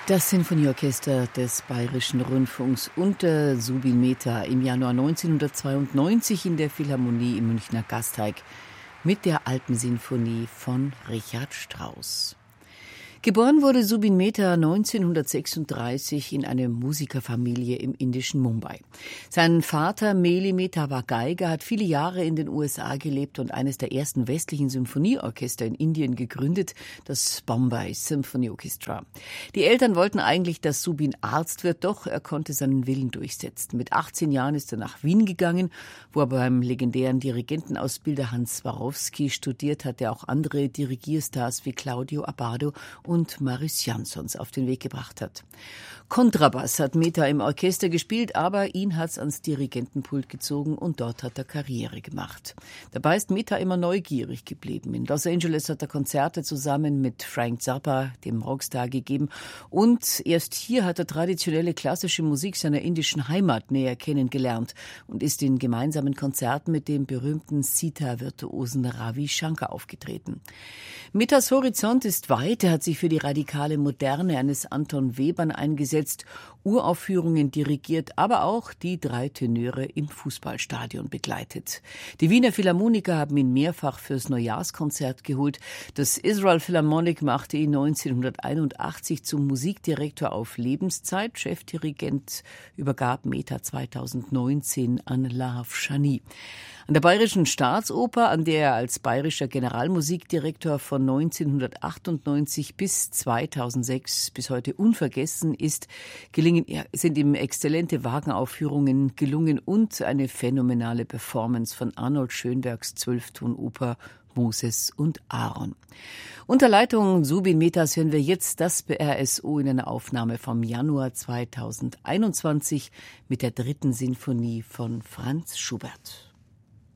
Das Sinfonieorchester des Bayerischen Rundfunks unter Zubin Mehta im Januar 1992 in der Philharmonie im Münchner Gasteig mit der Alten Sinfonie von Richard Strauss. Geboren wurde Zubin Mehta 1936 in eine Musikerfamilie im indischen Mumbai. Sein Vater Meli Mehta war Geiger, hat viele Jahre in den USA gelebt und eines der ersten westlichen Symphonieorchester in Indien gegründet, das Bombay Symphony Orchestra. Die Eltern wollten eigentlich, dass Zubin Arzt wird, doch er konnte seinen Willen durchsetzen. Mit 18 Jahren ist er nach Wien gegangen, wo er beim legendären Dirigentenausbilder Hans Swarovski studiert hat, der auch andere Dirigierstars wie Claudio Abbado und Marius Jansons auf den Weg gebracht hat. Kontrabass hat Mehta im Orchester gespielt, aber ihn hat's ans Dirigentenpult gezogen und dort hat er Karriere gemacht. Dabei ist Mehta immer neugierig geblieben. In Los Angeles hat er Konzerte zusammen mit Frank Zappa, dem Rockstar, gegeben und erst hier hat er traditionelle klassische Musik seiner indischen Heimat näher kennengelernt und ist in gemeinsamen Konzerten mit dem berühmten Sitar-Virtuosen Ravi Shankar aufgetreten. Mehtas Horizont ist weit, er hat sich für die radikale Moderne eines Anton Webern eingesetzt, Uraufführungen dirigiert, aber auch die 3 Tenöre im Fußballstadion begleitet. Die Wiener Philharmoniker haben ihn mehrfach fürs Neujahrskonzert geholt. Das Israel Philharmonic machte ihn 1981 zum Musikdirektor auf Lebenszeit. Chefdirigent übergab Mehta 2019 an Lahav Shani. An der Bayerischen Staatsoper, an der er als bayerischer Generalmusikdirektor von 1998 bis 2006 bis heute unvergessen ist, sind ihm exzellente Wagenaufführungen gelungen und eine phänomenale Performance von Arnold Schönbergs 12-Ton-Oper Moses und Aaron. Unter Leitung Zubin Mehtas hören wir jetzt das BRSO in einer Aufnahme vom Januar 2021 mit der 3. Sinfonie von Franz Schubert.